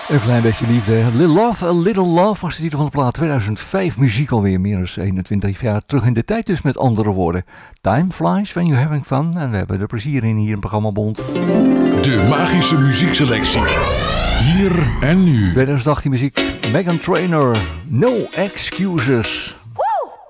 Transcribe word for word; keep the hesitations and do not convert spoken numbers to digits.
Een klein beetje liefde. Little Love, A Little Love was de titel van de plaat. tweeduizend vijf, muziek alweer meer dan eenentwintig jaar terug in de tijd, dus met andere woorden. Time flies when you're having fun. En we hebben er plezier in hier in Programma Bond. De magische muziekselectie. Hier en nu. tweeduizend achttien muziek. Meghan Trainor, No Excuses.